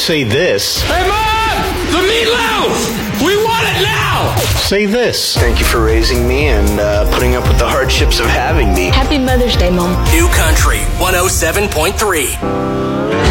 say this. Hey, Mom! The meatloaf! We want it now! Say this. Thank you for raising me and putting up with the hardships of having me. Happy Mother's Day, Mom. New Country 107.3.